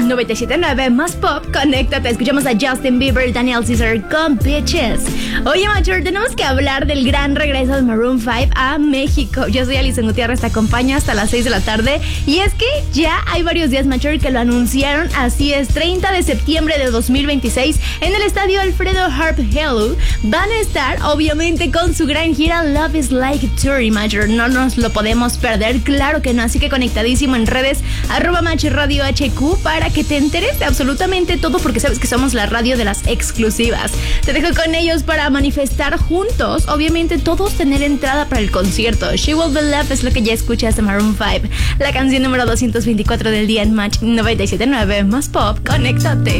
97.9 más pop, conéctate. Escuchamos a Justin Bieber, Daniel Caesar con Bitches. Oye, Machor, tenemos que hablar del gran regreso de Maroon 5 a México. Yo soy Alison Gutiérrez, te acompaño hasta las 6 de la tarde. Y es que ya hay varios días, Machor, que lo anunciaron. Así es, 30 de septiembre de 2026 en el estadio Alfredo Harp Hello. Van a estar, obviamente, con su gran gira Love is Like a Tour, Machor. No nos lo podemos perder, claro que no. Así que conectadísimo en redes, @MachRadioHQ, para que te enteres de absolutamente todo, porque sabes que somos la radio de las exclusivas. Te dejo con ellos para manifestar juntos, obviamente todos tener entrada para el concierto. She Will Be Love es lo que ya escuchas de Maroon 5, la canción número 224 del día en Match 97.9 más pop. Conéctate.